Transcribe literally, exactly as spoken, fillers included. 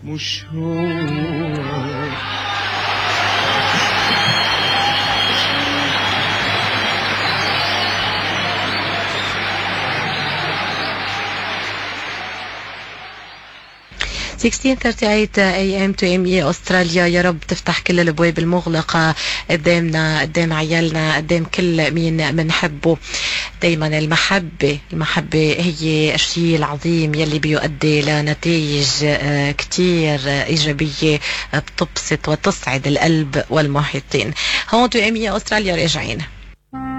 مش هو. ستة عشر ثلاثين اي ام تو ام اي استراليا. يا رب تفتح كل الابواب المغلقه قدامنا، قدام عيالنا، قدام كل مين منحبه. دايما المحبه المحبه هي الشيء العظيم يلي بيؤدي لنتائج كتير ايجابيه بتبسط وتسعد القلب والمحيطين. هون تو ام اي استراليا راجعين.